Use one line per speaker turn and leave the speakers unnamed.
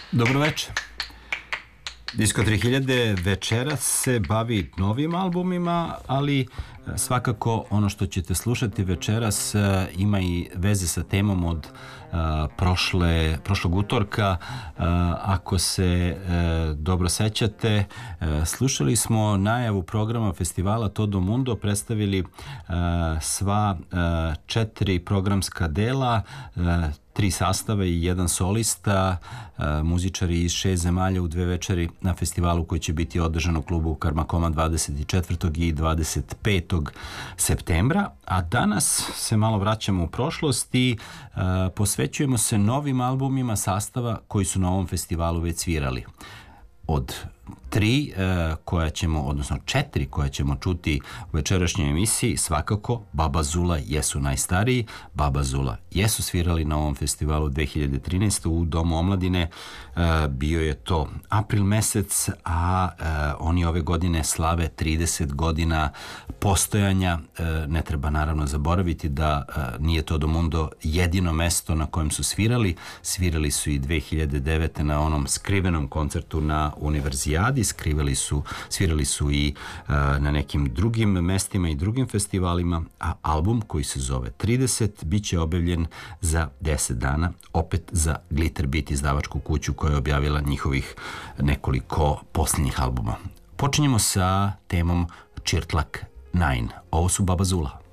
Dobro večer. Disko 3000 večeras se bavi novim albumima, ali svakako ono što ćete slušati večeras ima i veze sa temom od prošlog utorka. Ako se dobro sećate, slušali smo najavu programa festivala Todo Mundo, predstavili sva 4 programska dela, 3 sastava i 1 solista, muzičari iz 6 zemalja u 2 večeri na festivalu koji će biti održan u klubu Karmakoma 24. i 25. septembra. A danas se malo vraćamo u prošlost i posvećujemo se novim albumima sastava koji su na ovom festivalu već svirali. Od 3 koja ćemo, odnosno 4 koja ćemo čuti u večerašnjoj emisiji, svakako Baba Zula jesu najstariji. Baba Zula jesu svirali na ovom festivalu 2013. u Domu omladine. Bio je to april mesec, a oni ove godine slave 30 godina postojanja. Ne treba naravno zaboraviti da nije Todo Mundo jedino mesto na kojem su svirali. Svirali su i 2009. na onom skrivenom koncertu na Univerzijadi. Svirali su i na nekim drugim mestima i drugim festivalima, a album koji se zove 30 bit će objavljen za 10 dana, opet za Glitter Beat izdavačku kuću koja je objavila njihovih nekoliko posljednjih albuma. Počinjemo sa temom Čirtlak 9. Ovo su Baba Zula.